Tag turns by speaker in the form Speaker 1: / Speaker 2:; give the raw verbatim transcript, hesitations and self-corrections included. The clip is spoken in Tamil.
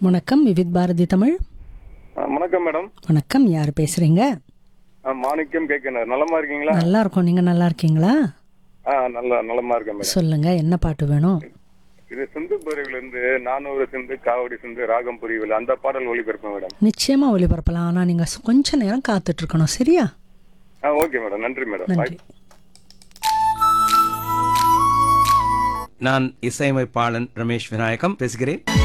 Speaker 1: வணக்கம் விவித் பாரதி தமிழ்.
Speaker 2: ஆ, வணக்கம் மேடம்.
Speaker 1: வணக்கம், யார் பேசுறீங்க?
Speaker 2: ஆ, மாணிக்கம் கேட்கணும். நலமா இருக்கீங்களா?
Speaker 1: நல்லா இருக்கோம், நீங்க நல்லா இருக்கீங்களா?
Speaker 2: ஆ, நல்லா நலமா இருக்கேன் மேடம்.
Speaker 1: சொல்லுங்க, என்ன பாட்டு வேணும்?
Speaker 2: இது சிந்து பிரிவுல இருந்து நானூறு சிந்து காவடி சிந்து ராகம் புரிவில் அந்த பாடல் ஒளிபரப்பேன் மேடம்.
Speaker 1: நிச்சயமா ஒளிபரப்பலாம், ஆனா நீங்க ச- கொஞ்ச நேரம் காத்துட்டு இருக்கணும், சரியா?
Speaker 2: ஆ, ஓகே மேடம். நன்றி மேடம்.
Speaker 1: நன்றி.
Speaker 3: நான் இசையமைப்பாளன் ரமேஷ் விநாயகம் பேசுகிறேன்.